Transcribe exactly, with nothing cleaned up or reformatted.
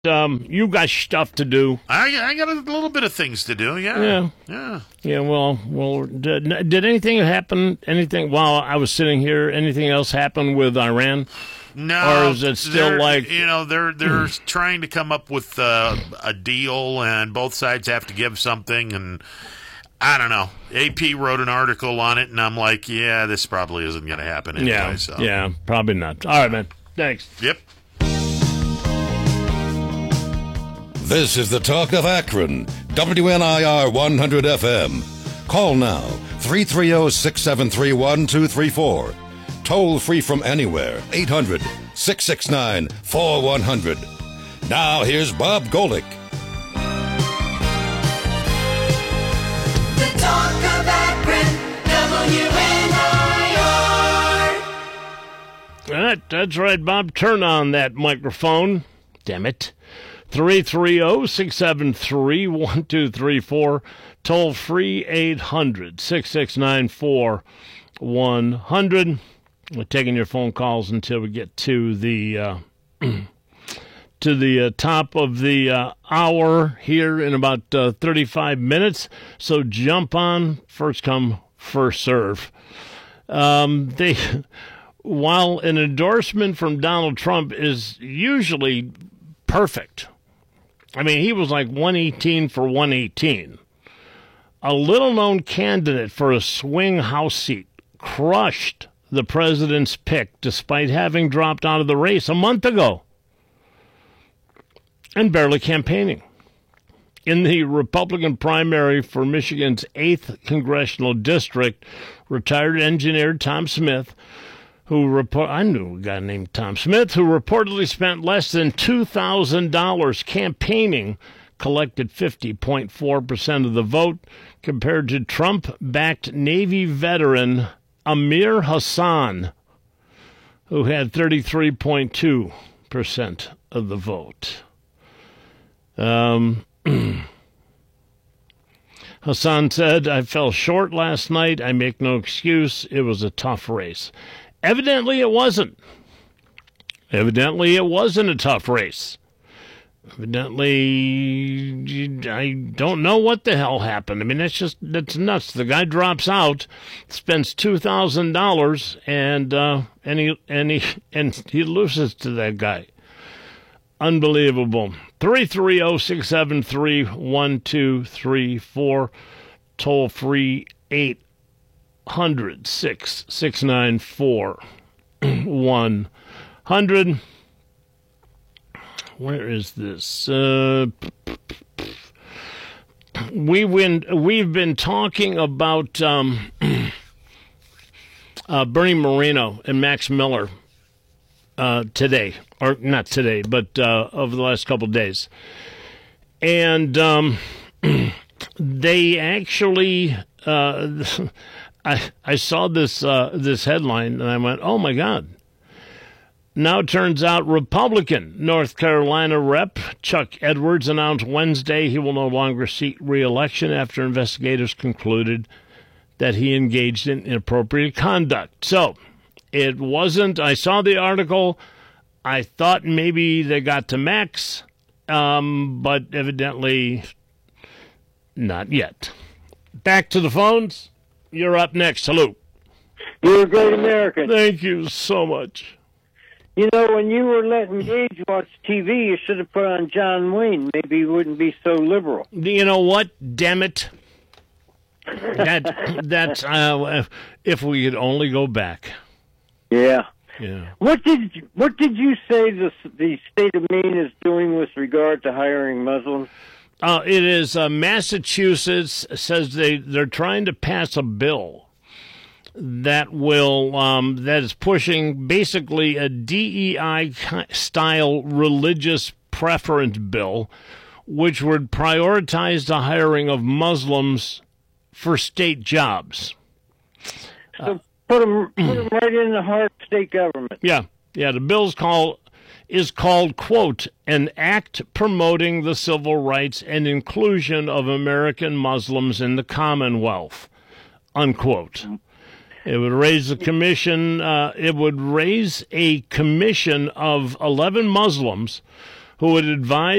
Um, you got stuff to do. I I got a little bit of things to do. Yeah, yeah, yeah. Yeah, well, well. Did, did anything happen? Anything while I was sitting here? Anything else happen with Iran? No, or is it still like you know they're they're trying to come up with uh, a deal, and both sides have to give something, and I don't know. A P wrote an article on it, and I'm like, yeah, this probably isn't going to happen anyway. Yeah, so. yeah, probably not. All right, man. Thanks. Yep. This is the Talk of Akron, W N I R one hundred F M. Call now, three three zero, six seven three, one two three four. Toll free from anywhere, eight hundred, six six nine, four one zero zero. Now here's Bob Golick. The Talk of Akron, W N I R. That, that's right, Bob. Turn on that microphone. Damn it. three three zero, six seven three, one two three four. Toll free eight hundred, six six nine, four one zero zero. We're taking your phone calls until we get to the uh, to the uh, top of the uh, hour here in about uh, thirty-five minutes. So jump on, first come, first serve. Um, they, while an endorsement from Donald Trump is usually perfect, I mean, he was like one eighteen for one eighteen. A little-known candidate for a swing House seat crushed the president's pick despite having dropped out of the race a month ago and barely campaigning. In the Republican primary for Michigan's eighth congressional district, retired engineer Tom Smith, who report I knew a guy named Tom Smith, who reportedly spent less than two thousand dollars campaigning, collected fifty point four percent of the vote, compared to Trump-backed Navy veteran Amir Hassan, who had thirty-three point two percent of the vote. Um, Hassan said, "I fell short last night. I make no excuse. It was a tough race." Evidently it wasn't. Evidently it wasn't a tough race. Evidently, I don't know what the hell happened. I mean, that's just, that's nuts. The guy drops out, spends two thousand dollars, and, uh, and he, and he, and he loses to that guy. Unbelievable. three three zero, six seven three, one two three four, toll free eight hundred, six six nine four, one hundred. Where is this? Uh, we win, we've been talking about um, uh, Bernie Moreno and Max Miller uh, today, or not today, but uh, over the last couple of days. And um, they actually, uh, I I saw this uh, this headline and I went, oh my God. Now it turns out Republican North Carolina Rep Chuck Edwards announced Wednesday he will no longer seek re-election after investigators concluded that he engaged in inappropriate conduct. So it wasn't, I saw the article, I thought maybe they got to Max, um, but evidently not yet. Back to the phones. You're up next. Hello. You're a great American. Thank you so much. You know, when you were letting Gage watch T V, you should have put on John Wayne. Maybe he wouldn't be so liberal. You know what? Damn it. That that's uh, if we could only go back. Yeah. Yeah. What did what did you say the the state of Maine is doing with regard to hiring Muslims? Uh, it is uh, Massachusetts says they they're trying to pass a bill that will um, that is pushing basically a D E I style religious preference bill, which would prioritize the hiring of Muslims for state jobs. So put them, put them right in the heart of state government. Yeah, yeah. The bill's called is called, quote, an act promoting the civil rights and inclusion of American Muslims in the Commonwealth, unquote. It would raise the commission. Uh, it would raise a commission of eleven Muslims who would advise